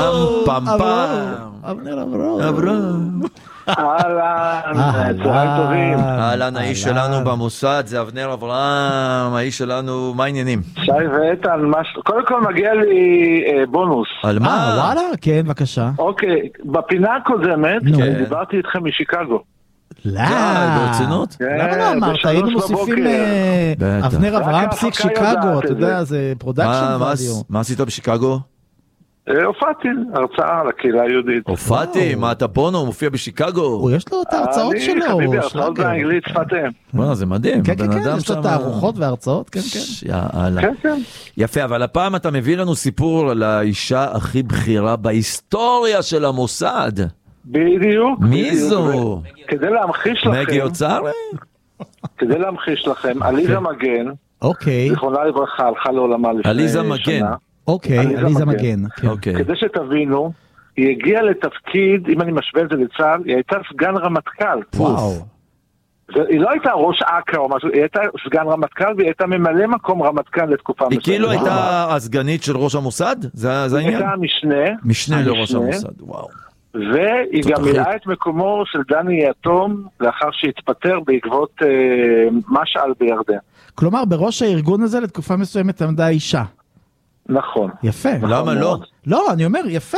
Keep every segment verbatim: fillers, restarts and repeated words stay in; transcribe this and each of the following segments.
פעם פעם. אבנר אברהם. אברהם. אהלן, צהריים טובים. אהלן, האיש שלנו במוסד, זה אבנר אברהם, האיש שלנו, מה העניינים? שי ואיתן, קודם כל מגיע לי בונוס. על מה? אה, וואלה? כן, בבקשה. אוקיי, בפינה הקודמת, דיברתי איתכם משיקגו. לא, ברצינות? למה לא אמרת? היינו מוסיפים אבנר אברהם פסיק שיקגו, אתה יודע, זה פרודקשן וליו. מה עשית בשיקגו? הופעתי, הרצאה לקהילה היהודית. הופעתי? מה אתה בונו? הוא מופיע בשיקגו? הוא יש לו את ההרצאות שלו. אני חביבי, הרצאות באנגלית שפתיהם. וואו, זה מדהים. כן, כן, כן, יש לו את הארוחות וההרצאות, כן, כן. יאללה. כן, כן. יפה, אבל הפעם אתה מביא לנו סיפור על האישה הכי בכירה בהיסטוריה של המוסד. בדיוק. מי זו? כדי להמחיש לכם. מגי אוצר? כדי להמחיש לכם, עליזה מגן. אוקיי. זיכרונה לברכה, הלכה לעולמה לפני שנה. עליזה מגן. אוקיי, עליזה מגן. כדי שתבינו, היא הגיעה לתפקיד, אם אני משווה את זה לצה"ל, היא הייתה סגן רמטכ"ל. וואו. היא לא הייתה ראש אכ"א או משהו, היא הייתה סגן רמטכ"ל, והיא הייתה ממלא מקום רמטכ"ל לתקופה מסוימת. היא כאילו הייתה הסגנית של ראש המוסד? זה העניין? היא הייתה המשנה. משנה לראש המוסד, וואו. והיא גם מילאה את מקומו של דני יתום, לאחר שהתפטר בעקבות משעל בירדן. כלומר, בראש הארגון הזה לתקופה מסוימת עמדה אישה. נכון. יפה. למה לא? לא, אני אומר, יפה,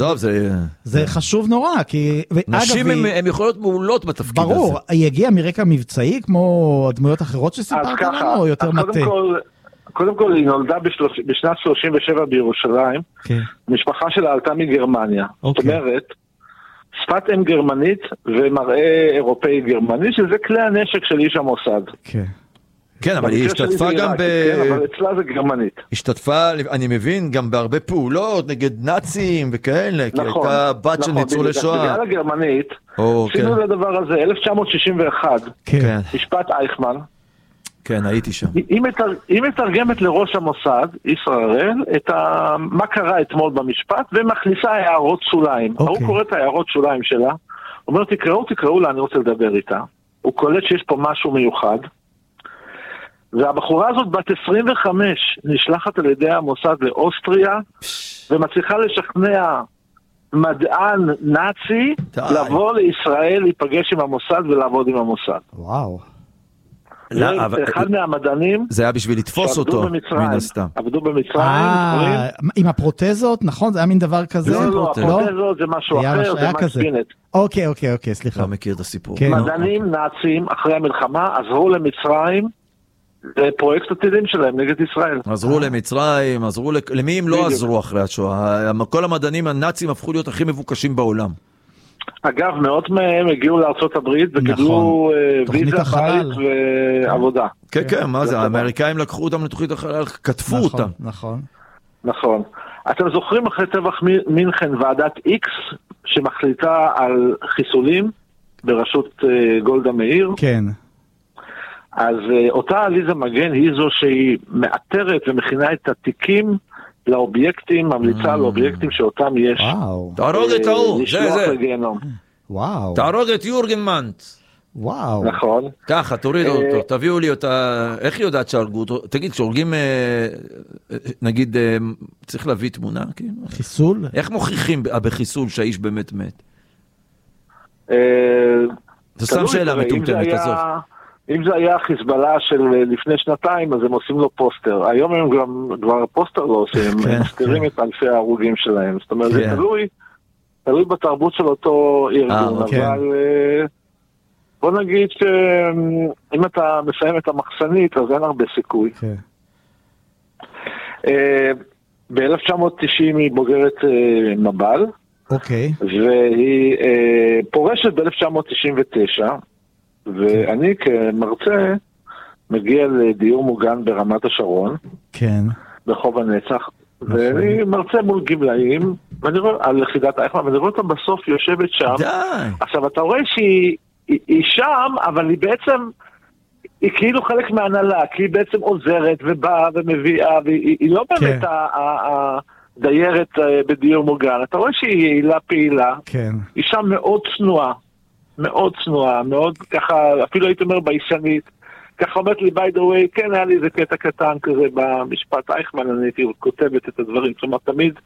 זה חשוב נורא, כי... נשים הן יכולות מעולות בתפקיד הזה. ברור, היא הגיעה מרקע מבצעי, כמו הדמויות אחרות שסיפרת לנו, או יותר מטה? קודם כל, היא נולדה בשנת שלושים ושבע בירושלים, משפחה שלה עלתה מגרמניה. זאת אומרת, שפת אם גרמנית ומראה אירופאי גרמני, שזה כלי הנשק של איש המוסד. כן. כן, אבל היא השתתפה גם ב... כן, אבל אצלה זה גרמנית. השתתפה, אני מבין, גם בהרבה פעולות נגד נאצים וכאלה, כי הייתה בת של ניצולי שואה. בגלל הגרמנית, עשינו לדבר הזה, אלף תשע מאות שישים ואחת, משפט אייכמן. כן, הייתי שם. היא מתרגמת לראש המוסד, ישראל, את מה קרה אתמול במשפט, ומכניסה הערות שוליים. הוא קורא את הערות שוליים שלה, אומר, תקראו, תקראו לה, אני רוצה לדבר איתה. הוא קולט שיש פה משהו מיוחד. והבחורה הזאת בת עשרים וחמש נשלחת על ידי המוסד לאוסטריה ומצליחה לשכנע מדען נאצי לבוא לישראל, להיפגש עם המוסד ולעבוד עם המוסד. וואו. אחד מהמדענים זה היה בשביל לתפוס אותו מן הסתם. עבדו במצרים. עם הפרוטזות, נכון? זה היה מין דבר כזה? לא, לא, הפרוטזות זה משהו אחר, זה מקספינט. אוקיי, אוקיי, אוקיי, סליחה. לא מכיר את הסיפור. מדענים נאצים אחרי המלחמה עזרו למצרים, זה פרויקט עתידים שלהם נגד ישראל. עזרו למצרים, עזרו למי הם לא עזרו אחרי השואה? כל המדענים הנאצים הפכו להיות הכי מבוקשים בעולם. אגב, מאות מהם הגיעו לארצות הברית וקיבלו ויזה בית ועבודה. כן, כן, מה זה? האמריקאים לקחו אותם לתוכנית החלל, כתפו אותם. נכון. נכון. אתם זוכרים אחרי טבח מינכן ועדת איקס שמחליטה על חיסולים בראשות גולדה מאיר? כן. אז אותה עליזה מגן היא זו שהיא מאתרת ומכינה את התיקים לאובייקטים, ממליצה לאובייקטים שאותם יש. וואו. תהרוג את ההוא, זה זה. וואו. תהרוג את יורגן מנט. וואו. נכון. ככה, תורידו אותו, תביאו לי אותה, איך היא יודעת שהרגו אותו? תגיד, כשהורגים, נגיד, צריך להביא תמונה? חיסול? איך מוכיחים בחיסול שהאיש באמת מת? זה סתם שאלה מטומטמת, עזוב. אם זה היה חיזבאללה של לפני שנתיים, אז הם עושים לו פוסטר. היום הם גם כבר פוסטר לא עושים, הם מסתירים את אלפי ההרוגים שלהם. זאת אומרת, זה תלוי, תלוי בתרבות של אותו ארגון, אבל בוא נגיד שאם אתה מסיים את המחסנית, אז אין הרבה סיכוי. ב-אלף תשע מאות תשעים היא בוגרת מב"ל, והיא פורשת ב-אלף תשע מאות תשעים ותשע, ואני כמרצה מגיע לדיור מוגן ברמת השרון, כן. ברחוב הנצח, ואני מרצה מול גמלאים, ואני רואה על יחידת אייכמן, ואני רואה אותה בסוף יושבת שם. די. עכשיו, אתה רואה שהיא היא, היא שם, אבל היא בעצם, היא כאילו חלק מהנהלה, כי היא בעצם עוזרת ובאה ומביאה, והיא היא לא באמת כן. הדיירת בדיור מוגן. אתה רואה שהיא יעילה פעילה, כן. היא שם מאוד צנועה. מאוד צנועה, מאוד ככה, אפילו הייתי אומר ביישנית, ככה אומרת לי, by the way, כן, היה לי איזה קטע קטן כזה במשפט אייכמן, אני הייתי כותבת את הדברים, זאת אומרת, תמיד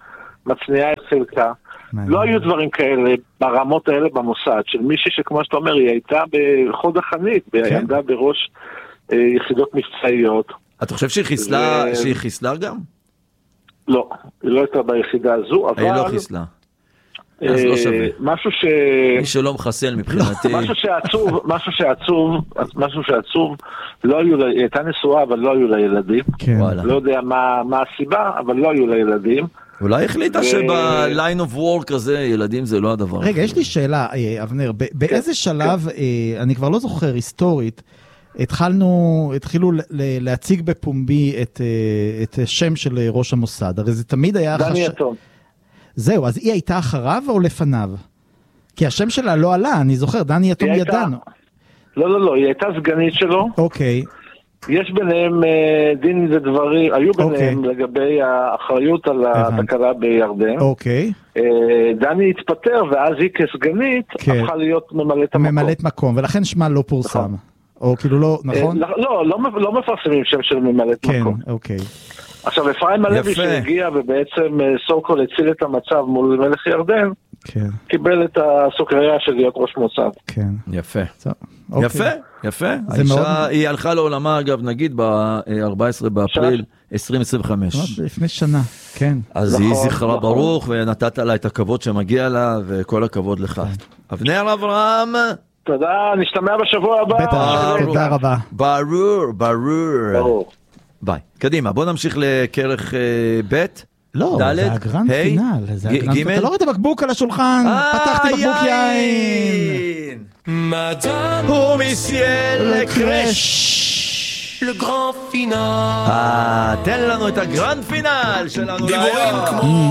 מצניעה את חלקה. לא היו דברים כאלה ברמות האלה במוסד, של מישהי שכמו שאתה אומר, היא הייתה בחוד החנית, היא עמדה בראש יחידות מבצעיות. אתה חושב שהיא חיסלה, שהיא חיסלה גם? לא, היא לא הייתה ביחידה הזו, אבל... היא לא חיסלה. אז לא שווה. משהו ש... מי שלא מחסל מבחינתי. משהו שעצוב, משהו שעצוב, משהו שעצוב, לא היו, היא הייתה נשואה, אבל לא היו לה ילדים. לא יודע מה הסיבה, אבל לא היו לה ילדים. אולי החליטה שבליין אוף וור כזה, ילדים זה לא הדבר. רגע, יש לי שאלה, אבנר, באיזה שלב, אני כבר לא זוכר היסטורית, התחלנו, התחילו להציג בפומבי את, את השם של ראש המוסד. הרי זה תמיד היה... דני יתום. זהו, אז היא הייתה אחריו או לפניו? כי השם שלה לא עלה, אני זוכר, דני יתום ידענו. לא, לא, לא, היא הייתה סגנית שלו. אוקיי. יש ביניהם דין ודברים, היו ביניהם לגבי האחריות על התקלה בירדן. אוקיי. דני התפטר, ואז היא כסגנית הפכה להיות ממלאת המקום. ממלאת מקום, ולכן שמה לא פורסם. או כאילו לא, נכון? לא, לא מפרסמים שם של ממלאת מקום. כן, אוקיי. עכשיו, אפרים הלוי שהגיע ובעצם סוקול הציל את המצב מול מלך ירדן, קיבל את הסוכריה של להיות ראש מוסד. כן. יפה. יפה, יפה. האישה, היא הלכה לעולמה, אגב, נגיד ב-ארבעה עשר באפריל עשרים עשרים וחמש. לפני שנה, כן. אז היא זכרה ברוך, ונתת לה את הכבוד שמגיע לה, וכל הכבוד לך. אבנר אברהם. תודה, נשתמע בשבוע הבא. בטח, תודה רבה. ברור, ברור. ברור. ביי. קדימה, בוא נמשיך לכרך ב' לא, זה הגרנד פינל. אתה לא רואה את הבקבוק על השולחן, פתחתי בקבוק יין. הוא מסיין לקרש. לגרנד פינל. תן לנו את הגרנד פינל שלנו להיום.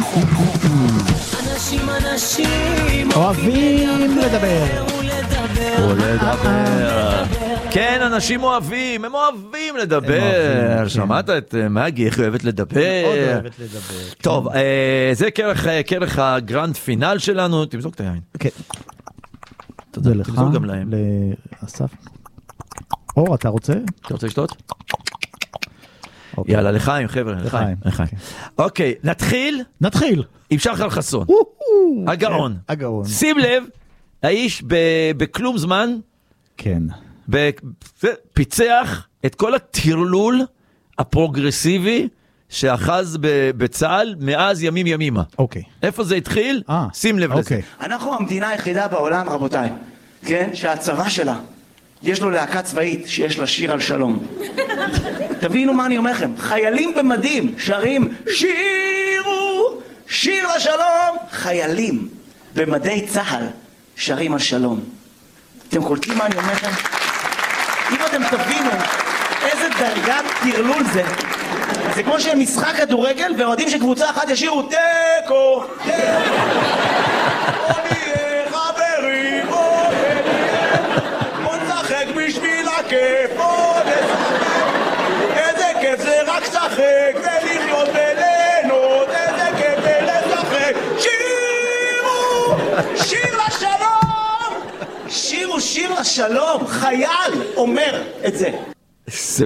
אנשים אנשים אוהבים לדבר. ולדבר. כן, אנשים אוהבים, הם אוהבים לדבר. שמעת את מגי, איך אוהבת לדבר. מאוד אוהבת לדבר. טוב, זה כרך הגרנד פינל שלנו. תמזוג את היין. כן. תודה לך. תמזוג גם להם. לאסף. אור, אתה רוצה? אתה רוצה לשתות? יאללה, לחיים, חבר'ה, לחיים. אוקיי, נתחיל? נתחיל. עם שחר חסון. הגאון. הגאון. שים לב, האיש בכלום זמן, כן. פיצח את כל הטרלול הפרוגרסיבי שאחז בצה"ל מאז ימים ימימה. אוקיי. איפה זה התחיל? שים לב לזה. אנחנו המדינה היחידה בעולם, רבותיי, כן? שהצבא שלה, יש לו להקה צבאית שיש לה שיר על שלום. תבינו מה אני אומר לכם. חיילים במדים שרים שירו, שיר לשלום. חיילים במדי צה"ל שרים על שלום. אתם קולטים מה אני אומר לכם? אם אתם תבינו איזה דרגת טרלול זה, זה כמו שמשחק כדורגל ואוהדים שקבוצה אחת ישירו תיקו, תיקו, בוא נהיה חברים, בוא נהיה, בוא נשחק בשביל הכיף, בוא נשחק, איזה כיף זה רק שחק ולחיות וליהנות, איזה כיף זה לשחק, שירו, שיר לשלום, שירו שיר לשלום, חייל אומר את זה. זה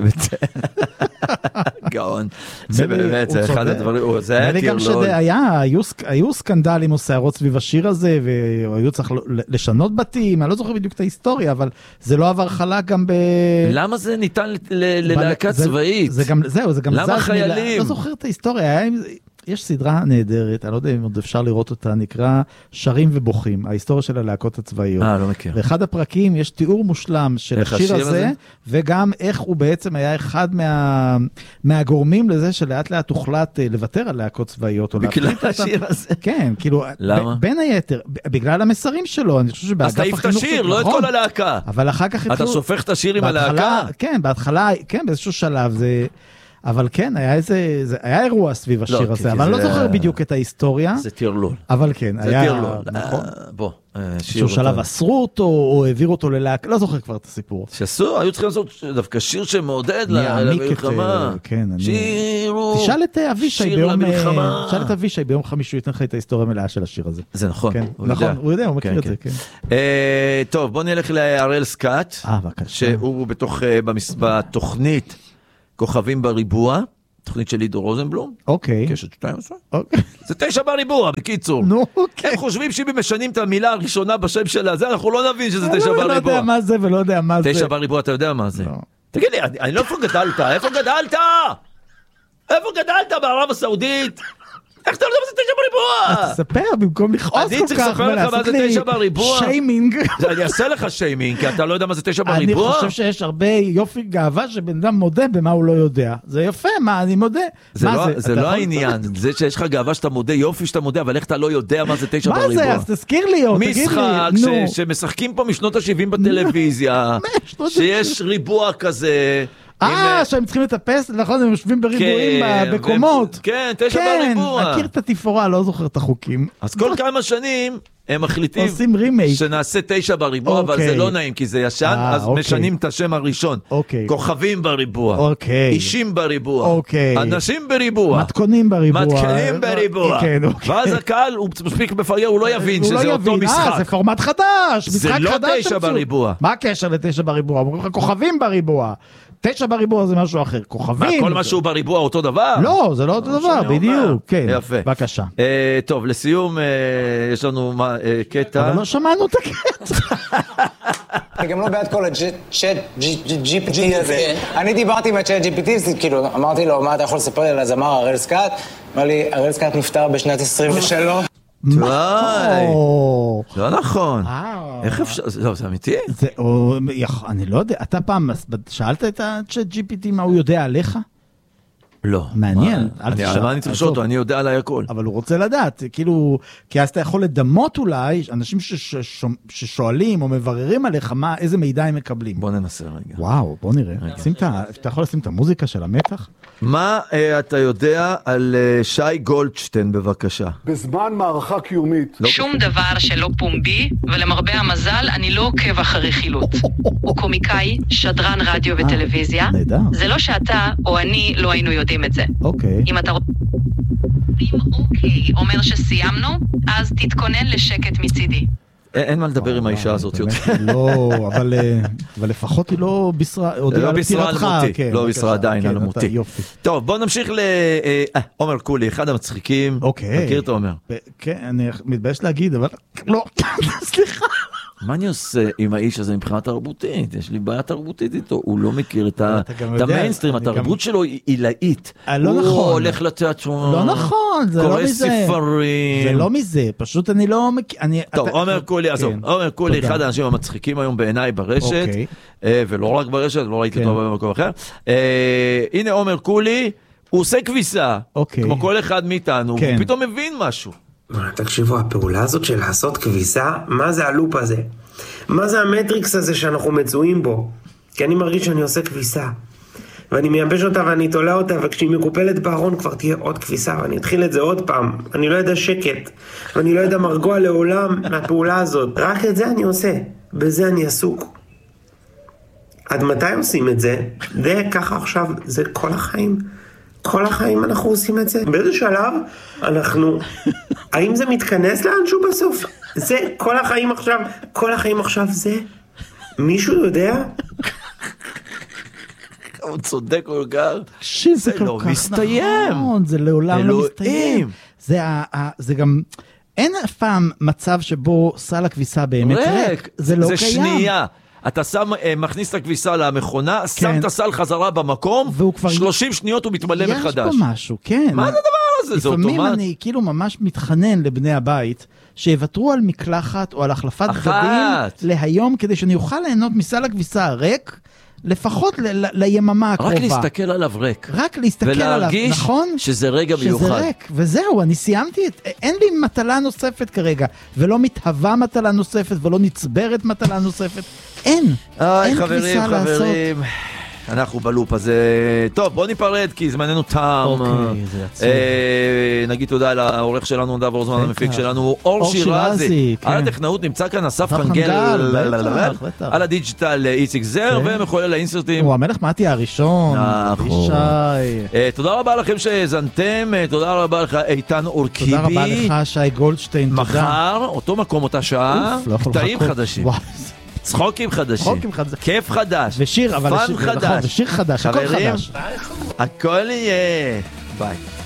גאון, זה באמת, זה אחד הדברים, זה היה טרלול. היו סקנדלים או שערות סביב השיר הזה, והיו צריך לשנות בתים, אני לא זוכר בדיוק את ההיסטוריה, אבל זה לא עבר חלק גם ב... למה זה ניתן ללהקה צבאית? זהו, זה גם... למה חיילים? לא זוכר את ההיסטוריה, יש סדרה נהדרת, אני לא יודע אם עוד אפשר לראות אותה, נקרא שרים ובוכים, ההיסטוריה של הלהקות הצבאיות. אה, לא מכיר. באחד הפרקים יש תיאור מושלם של השיר הזה, וגם איך הוא בעצם היה אחד מה, מהגורמים לזה שלאט לאט הוחלט לוותר על להקות צבאיות. בגלל השיר הזה? כן, כאילו, למה? בין היתר, בגלל המסרים שלו, אני חושב שבאגף החינוך... אז תעיף את השיר, לא את כל הלהקה. אבל אחר כך... אתה שופך את השיר עם הלהקה? כן, בהתחלה, כן, באיזשהו שלב זה... אבל כן, היה איזה, זה היה אירוע סביב השיר הזה, אבל אני לא זוכר בדיוק את ההיסטוריה. זה טרלול. אבל כן, היה... זה טרלול. נכון. בוא, שיר שלב אסרו אותו, או העבירו אותו ללהק, לא זוכר כבר את הסיפור. שעשו, היו צריכים לעשות דווקא שיר שמעודד למלחמה. כן, אני... שירו... תשאל את אבישי ביום... תשאל את אבישי ביום חמישי, הוא ייתן לך את ההיסטוריה המלאה של השיר הזה. זה נכון. נכון, הוא יודע, הוא מכיר את זה, כן. טוב, בוא נלך להראל סקאט, אה, בבקשה. שהוא בתוך, בתוכנית כוכבים בריבוע, תוכנית של לידו רוזנבלום. אוקיי. קשת שתיים עשרה. אוקיי. זה תשע בריבוע, בקיצור. נו, אוקיי. הם חושבים שאם הם משנים את המילה הראשונה בשם שלה, זה אנחנו לא נבין שזה תשע אני לא יודע בריבוע. מה זה ולא יודע מה זה. תשע בריבוע, אתה יודע מה זה? לא. תגיד לי, אני לא איפה גדלת? איפה גדלת? איפה גדלת בערב הסעודית? איך אתה לא יודע מה זה תשע בריבוע? תספר במקום לכעוס כל כך. אני צריך לספר לך מה זה תשע בריבוע. שיימינג. אני אעשה לך שיימינג, כי אתה לא יודע מה זה תשע בריבוע. אני חושב שיש הרבה יופי גאווה שבן אדם מודה במה הוא לא יודע. זה יפה, מה אני מודה. זה לא העניין, זה שיש לך גאווה שאתה מודה, יופי שאתה מודה, אבל איך אתה לא יודע מה זה תשע בריבוע. מה זה? אז תזכיר לי, או תגיד לי. משחק שמשחקים פה משנות ה-שבעים בטלוויזיה, שיש ריבוע כזה. אה, שהם צריכים לטפס, נכון, הם יושבים בריבועים בקומות. כן, תשע בריבוע. כן, מכיר את התפאורה, לא זוכר את החוקים. אז כל כמה שנים הם מחליטים עושים רימייק. שנעשה תשע בריבוע, אבל זה לא נעים, כי זה ישן, אז משנים את השם הראשון. כוכבים בריבוע, אישים בריבוע, אנשים בריבוע, מתכונים בריבוע. מתכונים בריבוע. ואז הקהל, הוא מספיק מפגר, הוא לא יבין שזה אותו משחק. אה, זה פורמט חדש. זה לא תשע בריבוע. מה הקשר לתשע בריבוע? אומרים לך כוכבים בריבוע. תשע בריבוע זה משהו אחר, כוכבים. מה, כל משהו בריבוע אותו דבר? לא, זה לא אותו דבר, בדיוק. כן, יפה. בבקשה. טוב, לסיום, יש לנו קטע. אבל לא שמענו את הקטע. אני גם לא בעד כל הצ'אט ג'י פי טי הזה. אני דיברתי עם הצ'אט ג'י פי טי, כאילו, אמרתי לו, מה אתה יכול לספר לי על הזמר הראל סקאט? אמר לי, הראל סקאט נפטר בשנת עשרים ושלוש. וואי, לא נכון. איך אפשר, לא, זה אמיתי? אני לא יודע, אתה פעם שאלת את הצ'אט ג'י פי טי מה הוא יודע עליך? לא. מעניין. מה אני צריך לשאול אותו? אני יודע עליי הכל. אבל הוא רוצה לדעת, כאילו, כי אז אתה יכול לדמות אולי, אנשים ששואלים או מבררים עליך, איזה מידע הם מקבלים. בוא ננסה רגע. וואו, בוא נראה. אתה יכול לשים את המוזיקה של המתח? מה אתה יודע על שי גולדשטיין, בבקשה? בזמן מערכה קיומית. שום דבר שלא פומבי, ולמרבה המזל, אני לא עוקב אחרי חילוט. הוא קומיקאי, שדרן רדיו וטלוויזיה. נהדר. זה לא שאתה או אני לא היינו יודעים את זה. אוקיי. אם אתה אם אוקיי אומר שסיימנו, אז תתכונן לשקט מצידי. אין מה לדבר עם האישה הזאת יותר. לא, אבל לפחות היא לא בישרה, לא בישרה על מותי, לא בישרה עדיין על מותי. טוב, בוא נמשיך לעומר קולי, אחד המצחיקים. אוקיי. מכיר את עומר? כן, אני מתבייש להגיד, אבל לא, סליחה. מה אני עושה עם האיש הזה מבחינה תרבותית? יש לי בעיה תרבותית איתו, הוא לא מכיר את המיינסטרים, התרבות שלו היא עילאית. לא נכון. הוא הולך לתיאטרון. לא נכון, זה לא מזה. קורא ספרים. זה לא מזה, פשוט אני לא מכיר. טוב, עומר קולי, עזוב, עומר קולי, אחד האנשים המצחיקים היום בעיניי ברשת, ולא רק ברשת, לא ראיתי אותו במקום אחר. הנה עומר קולי, הוא עושה כביסה, כמו כל אחד מאיתנו, הוא פתאום מבין משהו. תקשיבו, הפעולה הזאת של לעשות כביסה, מה זה הלופ הזה? מה זה המטריקס הזה שאנחנו מצויים בו? כי אני מרגיש שאני עושה כביסה, ואני מייבש אותה ואני תולה אותה, וכשהיא מקופלת בארון כבר תהיה עוד כביסה, ואני אתחיל את זה עוד פעם. אני לא יודע שקט, ואני לא יודע מרגוע לעולם מהפעולה הזאת. רק את זה אני עושה, בזה אני עסוק. עד מתי עושים את זה? זה ככה עכשיו, זה כל החיים. כל החיים אנחנו עושים את זה. באיזה שלב אנחנו, האם זה מתכנס לאנשהו בסוף? זה כל החיים עכשיו, כל החיים עכשיו זה? מישהו יודע? הוא צודק כל כך. זה לא מסתיים. זה לעולם לא מסתיים. זה גם, אין אף פעם מצב שבו סל הכביסה באמת ריק. זה לא קיים. זה שנייה. אתה שם, מכניס את הכביסה למכונה, שם את הסל חזרה במקום, שלושים שניות הוא מתמלא מחדש. יש פה משהו, כן. מה זה הדבר הזה? זה אוטומט. לפעמים אני כאילו ממש מתחנן לבני הבית, שיוותרו על מקלחת או על החלפת בגדים להיום, כדי שאני אוכל ליהנות מסל הכביסה הריק, לפחות ליממה הקרובה. רק להסתכל עליו ריק. רק להסתכל עליו, נכון? ולהרגיש שזה רגע מיוחד. שזה ריק, וזהו, אני סיימתי, אין לי מטלה נוספת כרגע, ולא מתהווה מטלה נוספת, ולא נצברת מטלה נוספת. אין, אין כניסה לעשות. אנחנו בלופ הזה. טוב, בוא ניפרד, כי זמננו תם. אוקיי, זה יצא. נגיד תודה לעורך שלנו, דב אורזמן, המפיק שלנו, אור שירזי. על הטכנאות נמצא כאן אסף חנגל. על הדיג'יטל איציק זר, ומחולל האינסרטים. הוא המלך מתי הראשון. נכון. תודה רבה לכם שהזנתם, תודה רבה לך איתן אורקיבי. תודה רבה לך שי גולדשטיין. מחר, אותו מקום, אותה שעה, קטעים חדשים. צחוקים חדשים. צחוקים חדשים. כיף חדש. ושיר, אבל פן חדש. ושיר חדש, הכל חדש. הכל יהיה. ביי.